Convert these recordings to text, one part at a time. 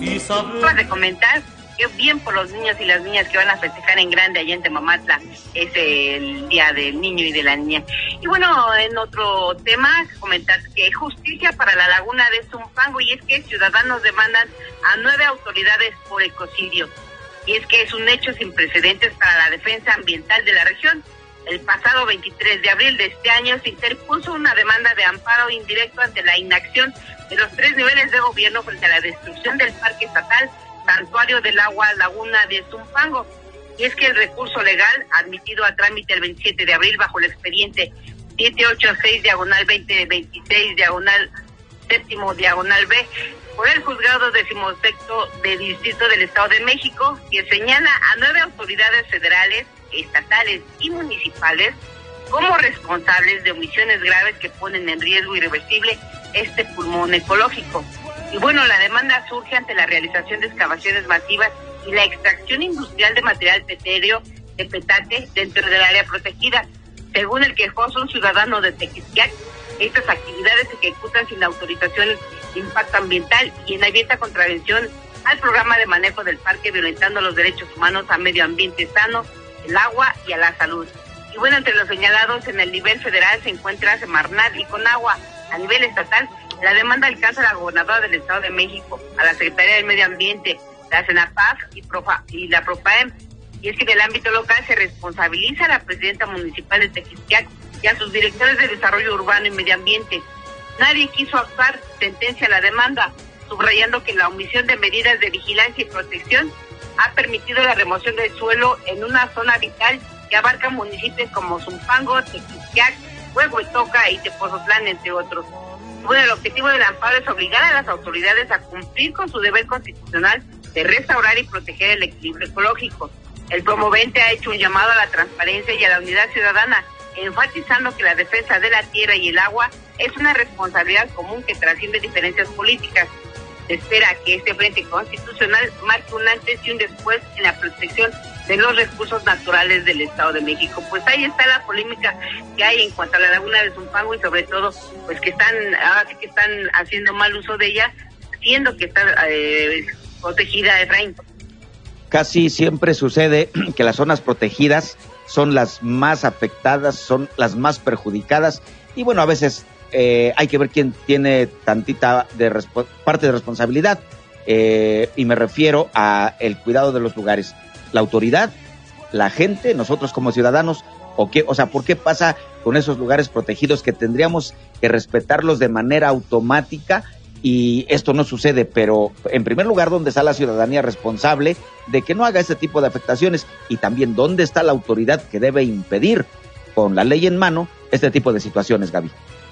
Acabas de comentar que bien por los niños y las niñas que van a festejar en grande allá en Temamatla, es el Día del Niño y de la Niña. Y bueno, en otro tema, comentar que justicia para la laguna de Zumpango, y es que ciudadanos demandan a 9 autoridades por ecocidio. Y es que es un hecho sin precedentes para la defensa ambiental de la región. El pasado 23 de abril de este año se interpuso una demanda de amparo indirecto ante la inacción de los 3 niveles de gobierno frente a la destrucción del Parque Estatal Santuario del Agua Laguna de Zumpango. Y es que el recurso legal admitido a trámite el 27 de abril bajo el expediente 786/2026/7/B por el juzgado 16º de Distrito del Estado de México, que señala a 9 autoridades federales, estatales y municipales como responsables de omisiones graves que ponen en riesgo irreversible este pulmón ecológico. Y bueno, la demanda surge ante la realización de excavaciones masivas y la extracción industrial de material petéreo de petate dentro del área protegida. Según el quejoso, un ciudadano de Tequisquiac, estas actividades se ejecutan sin autorización de impacto ambiental y en abierta contravención al programa de manejo del parque, violentando los derechos humanos a medio ambiente sano, el agua y a la salud. Y bueno, entre los señalados en el nivel federal se encuentra Semarnat y Conagua. A nivel estatal, la demanda alcanza a la gobernadora del Estado de México, a la Secretaría del Medio Ambiente, la CENAPAF y la PROPAEM. Y es que en el ámbito local se responsabiliza a la presidenta municipal de Tequisquiac y a sus directores de Desarrollo Urbano y Medio Ambiente. Nadie quiso actuar, sentencia la demanda, subrayando que la omisión de medidas de vigilancia y protección ha permitido la remoción del suelo en una zona vital que abarca municipios como Zumpango, Tequisquiac, Huehuetoca y Tepozotlán, entre otros. Bueno, el objetivo del amparo es obligar a las autoridades a cumplir con su deber constitucional de restaurar y proteger el equilibrio ecológico. El promovente ha hecho un llamado a la transparencia y a la unidad ciudadana, enfatizando que la defensa de la tierra y el agua es una responsabilidad común que trasciende diferencias políticas. Se espera que este frente constitucional marque un antes y un después en la protección de los recursos naturales del Estado de México. Pues ahí está la polémica que hay en cuanto a la laguna de Zumpango y sobre todo, pues que ahora sí que están haciendo mal uso de ella, siendo que está protegida, Efraín. Casi siempre sucede que las zonas protegidas son las más afectadas, son las más perjudicadas y bueno, a veces hay que ver quién tiene tantita parte de responsabilidad y me refiero a el cuidado de los lugares. La autoridad, la gente, nosotros como ciudadanos, ¿por qué pasa con esos lugares protegidos que tendríamos que respetarlos de manera automática? Y esto no sucede, pero en primer lugar, ¿dónde está la ciudadanía responsable de que no haga este tipo de afectaciones? Y también, ¿dónde está la autoridad que debe impedir, con la ley en mano, este tipo de situaciones, Gaby?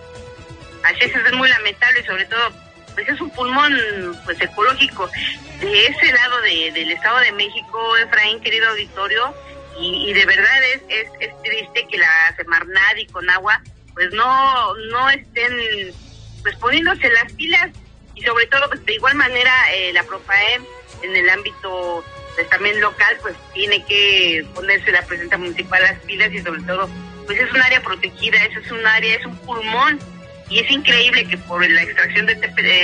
Así es muy lamentable, sobre todo, pues es un pulmón pues ecológico. De ese lado del Estado de México, Efraín, querido auditorio, y de verdad es triste que la Semarnat y Conagua pues no estén pues poniéndose las pilas, y sobre todo pues de igual manera la PROPAEM en el ámbito pues también local pues tiene que ponerse la presidenta municipal las pilas, y sobre todo pues es un área protegida, es un pulmón, y es increíble que por la extracción de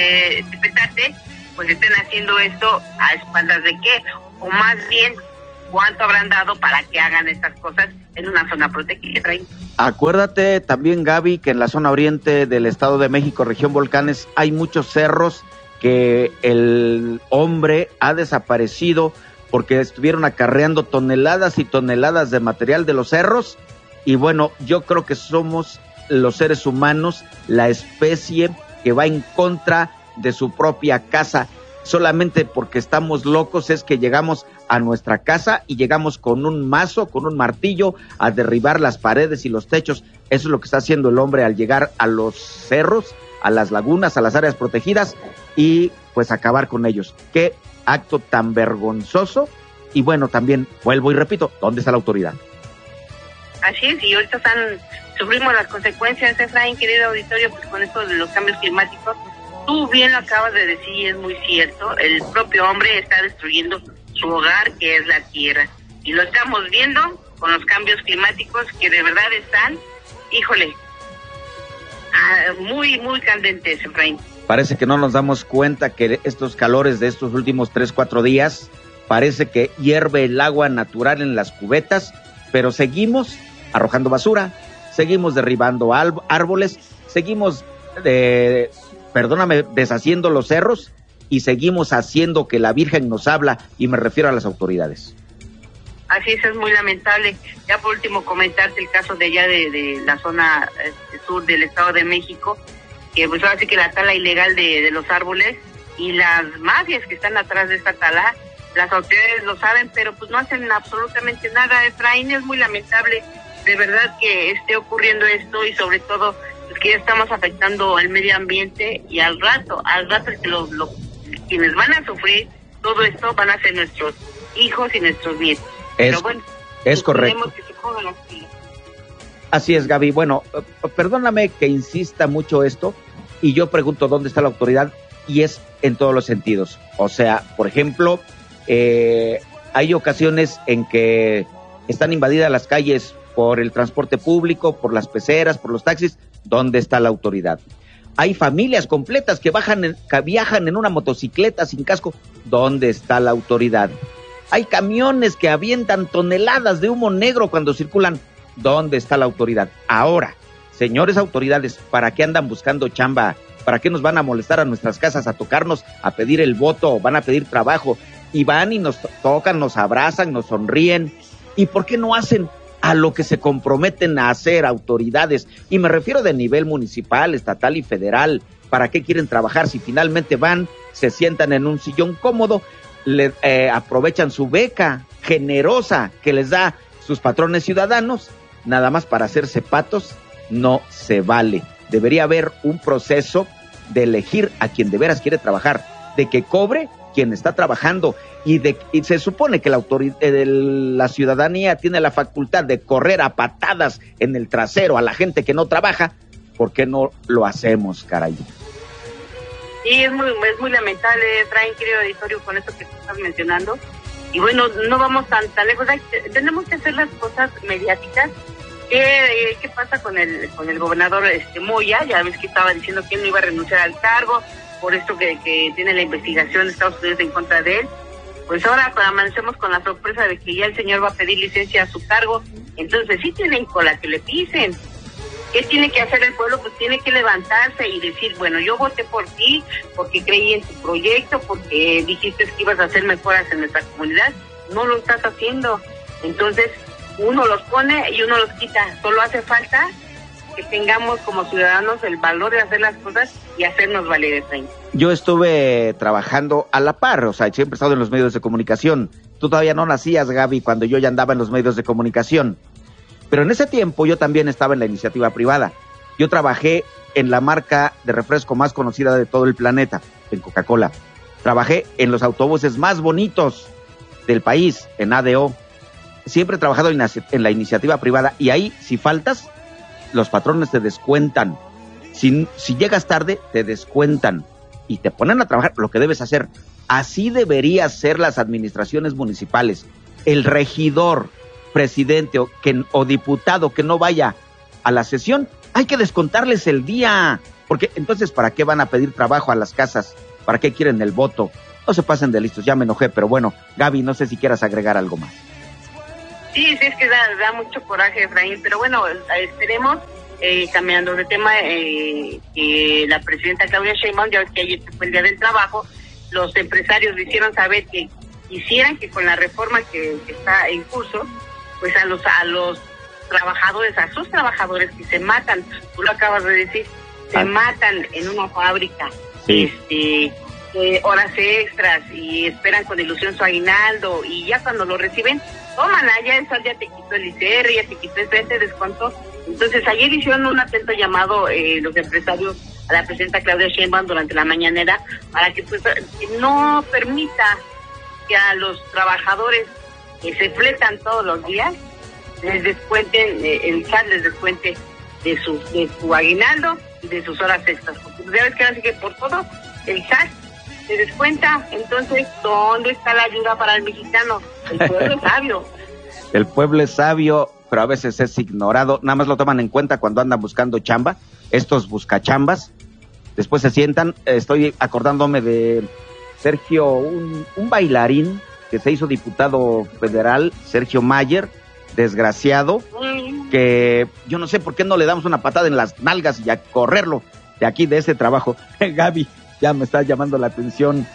petate pues estén haciendo esto a espaldas de qué, o más bien cuánto habrán dado para que hagan estas cosas en una zona protegida. Acuérdate también, Gaby, que en la zona oriente del Estado de México, región Volcanes, hay muchos cerros que el hombre ha desaparecido porque estuvieron acarreando toneladas y toneladas de material de los cerros. Y bueno, yo creo que somos los seres humanos la especie que va en contra de su propia casa. Solamente porque estamos locos es que llegamos a nuestra casa y llegamos con un mazo, con un martillo, a derribar las paredes y los techos. Eso es lo que está haciendo el hombre al llegar a los cerros, a las lagunas, a las áreas protegidas y pues acabar con ellos. Qué acto tan vergonzoso. Y bueno, también vuelvo y repito, ¿dónde está la autoridad? Así es, y ahorita sufrimos las consecuencias, Efraín, querido auditorio, pues con esto de los cambios climáticos. Tú bien lo acabas de decir, es muy cierto, el propio hombre está destruyendo su hogar, que es la tierra, y lo estamos viendo con los cambios climáticos que de verdad están, híjole, muy, muy candentes, Efraín. Parece que no nos damos cuenta que estos calores de estos últimos 3-4 días, parece que hierve el agua natural en las cubetas, pero seguimos arrojando basura, seguimos derribando árboles, seguimos, deshaciendo los cerros y seguimos haciendo que la Virgen nos habla, y me refiero a las autoridades. Así es muy lamentable. Ya por último comentarte el caso de allá de la zona sur del Estado de México, que pues ahora sí que la tala ilegal de los árboles y las mafias que están atrás de esta tala, las autoridades lo saben, pero pues no hacen absolutamente nada. Efraín, es muy lamentable de verdad que esté ocurriendo esto, y sobre todo pues, que ya estamos afectando al medio ambiente, y al rato que quienes van a sufrir todo esto van a ser nuestros hijos y nuestros nietos. Pero bueno, es correcto. Que se pongan las pilas. Así es, Gaby. Bueno, perdóname que insista mucho esto, y yo pregunto dónde está la autoridad, y es en todos los sentidos. O sea, por ejemplo, hay ocasiones en que están invadidas las calles por el transporte público, por las peceras, por los taxis. ¿Dónde está la autoridad? Hay familias completas que viajan en una motocicleta sin casco. ¿Dónde está la autoridad? Hay camiones que avientan toneladas de humo negro cuando circulan. ¿Dónde está la autoridad? Ahora, señores autoridades, ¿para qué andan buscando chamba? ¿Para qué nos van a molestar a nuestras casas, a tocarnos, a pedir el voto, van a pedir trabajo? Y van y nos tocan, nos abrazan, nos sonríen. ¿Y por qué no hacen a lo que se comprometen a hacer autoridades? Y me refiero de nivel municipal, estatal y federal. ¿Para qué quieren trabajar si finalmente van, se sientan en un sillón cómodo, aprovechan su beca generosa que les da sus patrones ciudadanos, nada más para hacerse patos? No se vale. Debería haber un proceso de elegir a quien de veras quiere trabajar, de que cobre quien está trabajando, y se supone que la ciudadanía tiene la facultad de correr a patadas en el trasero a la gente que no trabaja. ¿Por qué no lo hacemos, caray? Sí, es muy lamentable, Efraín, querido auditorio, con esto que tú estás mencionando. Y bueno, no vamos tan lejos. Tenemos que hacer las cosas mediáticas. ¿Qué pasa con el gobernador Moya? Ya ves que estaba diciendo que él no iba a renunciar al cargo por esto que tiene la investigación de Estados Unidos en contra de él. Pues ahora amanecemos con la sorpresa de que ya el señor va a pedir licencia a su cargo. Entonces sí tienen cola que le pisen. ¿Qué tiene que hacer el pueblo? Pues tiene que levantarse y decir, bueno, yo voté por ti porque creí en tu proyecto, porque dijiste que ibas a hacer mejoras en nuestra comunidad. No lo estás haciendo. Entonces, uno los pone y uno los quita. Solo hace falta que tengamos como ciudadanos el valor de hacer las cosas y hacernos valer el reino. Yo estuve trabajando a la par, o sea, siempre he estado en los medios de comunicación. Tú todavía no nacías, Gaby, cuando yo ya andaba en los medios de comunicación. Pero en ese tiempo yo también estaba en la iniciativa privada. Yo trabajé en la marca de refresco más conocida de todo el planeta, en Coca-Cola. Trabajé en los autobuses más bonitos del país, en ADO. Siempre he trabajado en la iniciativa privada, y ahí, si faltas, los patrones te descuentan. Si llegas tarde, te descuentan y te ponen a trabajar lo que debes hacer. Así deberían ser las administraciones municipales. El regidor, presidente o diputado que no vaya a la sesión, hay que descontarles el día, porque entonces ¿para qué van a pedir trabajo a las casas? ¿Para qué quieren el voto? No se pasen de listos, ya me enojé, pero bueno, Gaby, no sé si quieras agregar algo más. Sí, es que da mucho coraje, Efraín, pero bueno, esperemos, cambiando de tema, que la presidenta Claudia Sheinbaum, ya ves que ayer fue el Día del Trabajo, los empresarios le hicieron saber que quisieran que con la reforma que está en curso, pues a los trabajadores, a sus trabajadores que se matan, tú lo acabas de decir, se matan en una fábrica, sí. Horas extras y esperan con ilusión su aguinaldo, y ya cuando lo reciben, tómala, ya te quitó el ICR, ya te quitó este descuento. Entonces ayer hicieron un atento llamado los empresarios a la presidenta Claudia Sheinbaum durante la mañanera para que pues no permita que a los trabajadores que se fletan todos los días les descuenten, el SAT les descuente de su aguinaldo y de sus horas extras, porque ya ves que ahora sí que por todo el SAT se descuenta. Entonces, ¿dónde está la ayuda para el mexicano? El pueblo es sabio. El pueblo es sabio, pero a veces es ignorado. Nada más lo toman en cuenta cuando andan buscando chamba, estos buscachambas, después se sientan. Estoy acordándome de Sergio, un bailarín que se hizo diputado federal, Sergio Mayer, desgraciado, que yo no sé por qué no le damos una patada en las nalgas y a correrlo de aquí, de ese trabajo. Gaby, ya me está llamando la atención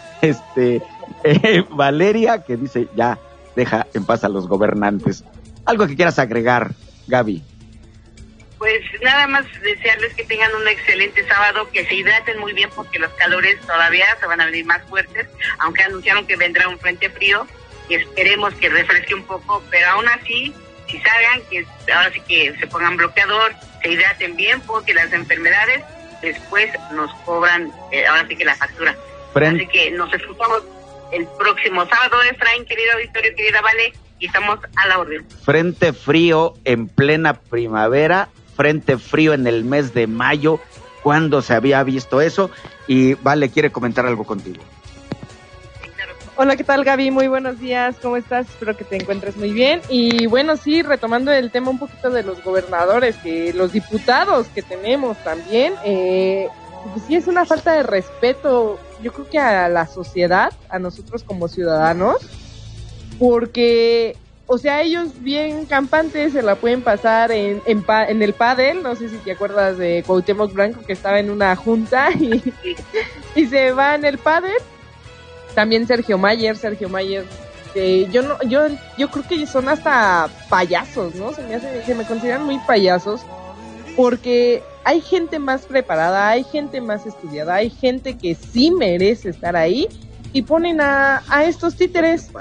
Valeria, que dice, ya, deja en paz a los gobernantes. ¿Algo que quieras agregar, Gaby? Pues nada más desearles que tengan un excelente sábado, que se hidraten muy bien porque los calores todavía se van a venir más fuertes, aunque anunciaron que vendrá un frente frío y esperemos que refresque un poco, pero aún así, si salgan, que ahora sí que se pongan bloqueador, se hidraten bien porque las enfermedades después nos cobran, ahora sí que la factura. Así que nos escuchamos el próximo sábado, Efraín, querido auditorio, querida Vale, y estamos a la orden. Frente frío en plena primavera, frente frío en el mes de mayo, ¿cuándo se había visto eso? Y Vale quiere comentar algo contigo. Hola, ¿qué tal, Gaby? Muy buenos días, ¿cómo estás? Espero que te encuentres muy bien. Y bueno, sí, retomando el tema un poquito de los gobernadores, que los diputados que tenemos también, pues sí es una falta de respeto, yo creo que a la sociedad, a nosotros como ciudadanos, porque, o sea, ellos bien campantes se la pueden pasar en el pádel. No sé si te acuerdas de Cuauhtémoc Blanco, que estaba en una junta y se va en el pádel. También Sergio Mayer, que yo creo que son hasta payasos, ¿no? Se me consideran muy payasos, porque hay gente más preparada, hay gente más estudiada, hay gente que sí merece estar ahí, y ponen a estos títeres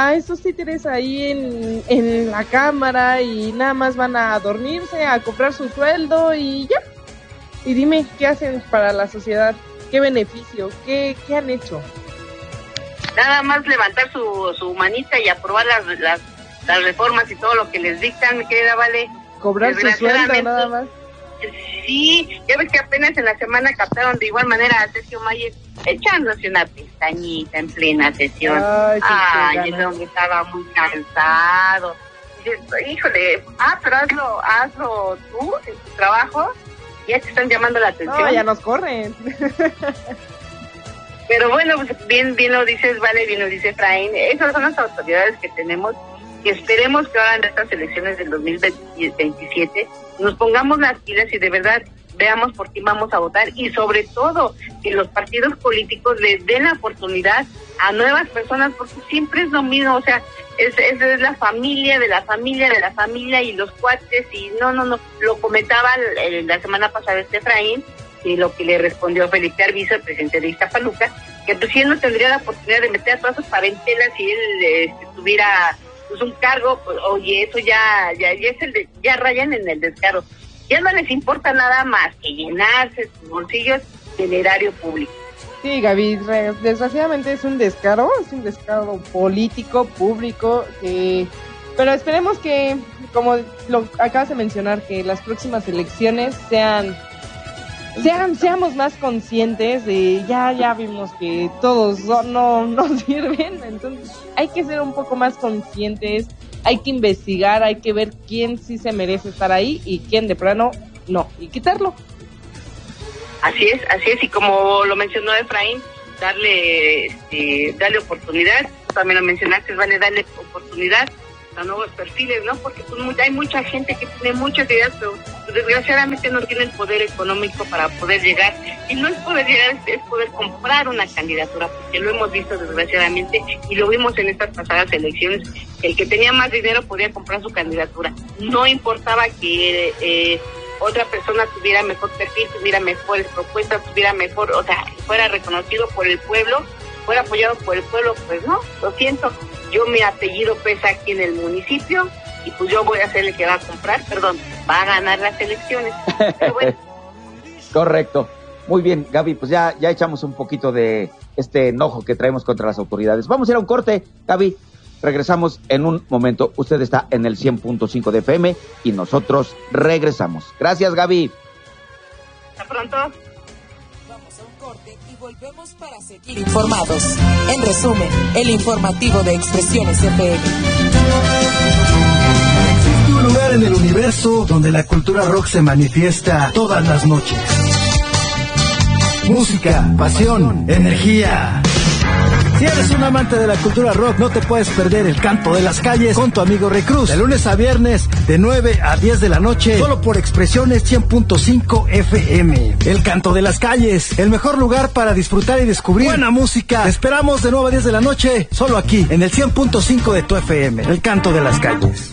ahí en la cámara, y nada más van a dormirse, a cobrar su sueldo y ya. Y dime, ¿qué hacen para la sociedad? ¿Qué beneficio? ¿Qué han hecho? Nada más levantar su manita y aprobar las reformas y todo lo que les dictan, mi querida Vale. Cobrar su sueldo nada más. Sí, ya ves que apenas en la semana captaron de igual manera a Sergio Mayer echándose una pestañita en plena sesión. Ay, el hombre estaba muy cansado. Dices, híjole, pero hazlo tú en tu trabajo, ya te están llamando la atención. No, ya nos corren. Pero bueno, pues bien lo dices, Vale, bien lo dice Efraín. Esas son las autoridades que tenemos, y esperemos que ahora en estas elecciones del 2027 nos pongamos las pilas y de verdad veamos por quién vamos a votar, y sobre todo que los partidos políticos les den la oportunidad a nuevas personas, porque siempre es lo mismo, o sea, es la familia de la familia de la familia y los cuates, y no, lo comentaba la semana pasada Efraín, y lo que le respondió Felipe Arvizo, el presidente de Iztapaluca, que pues si él no tendría la oportunidad de meter a todas sus parentelas si él tuviera pues un cargo, pues, oye, eso ya es ya rayan en el descaro. Ya no les importa nada más que llenarse sus bolsillos del erario público. Sí, Gaby, desgraciadamente es un descaro político, público, pero esperemos que, como lo acabas de mencionar, que las próximas elecciones seamos más conscientes de ya vimos que todos no sirven, entonces hay que ser un poco más conscientes, hay que investigar, hay que ver quién sí se merece estar ahí y quién de plano no, y quitarlo. Así es, y como lo mencionó Efraín, darle oportunidad, también lo mencionaste, Vale, darle oportunidad a nuevos perfiles, ¿no? Porque pues, hay mucha gente que tiene muchas ideas, pero pues, desgraciadamente no tiene el poder económico para poder llegar, y no es poder llegar, es poder comprar una candidatura, porque lo hemos visto desgraciadamente, y lo vimos en estas pasadas elecciones, el que tenía más dinero podía comprar su candidatura, no importaba que otra persona tuviera mejor perfil, tuviera mejores propuestas, tuviera mejor, o sea, fuera reconocido por el pueblo, fuera apoyado por el pueblo, pues no, lo siento, yo mi apellido pesa aquí en el municipio, y pues yo voy a ser el que va a ganar las elecciones. Pero bueno. Correcto. Muy bien, Gaby, pues ya echamos un poquito de este enojo que traemos contra las autoridades. Vamos a ir a un corte, Gaby. Regresamos en un momento. Usted está en el 100.5 de FM y nosotros regresamos. Gracias, Gaby. Hasta pronto. Vamos a un corte y volvemos para seguir informados. En resumen, el informativo de Expresiones FM. Existe un lugar en el universo donde la cultura rock se manifiesta todas las noches. música, pasión, energía. Si eres un amante de la cultura rock, no te puedes perder El Canto de las Calles con tu amigo Recruz. De lunes a viernes, de 9 a 10 de la noche, solo por Expresiones 100.5 FM. El Canto de las Calles, el mejor lugar para disfrutar y descubrir buena música. Te esperamos de 9 a 10 de la noche, solo aquí, en el 100.5 de tu FM. El Canto de las Calles.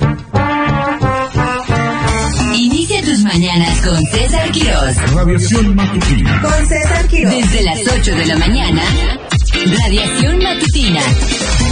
Inicia tus mañanas con César Quirós. Radiación matutina. Con César Quirós. Desde las 8 de la mañana. Radiación matutina.